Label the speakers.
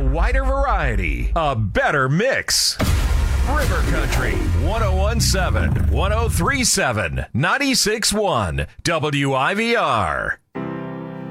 Speaker 1: wider variety, a better mix. River Country, 1017, 1037, 96.1, WIVR.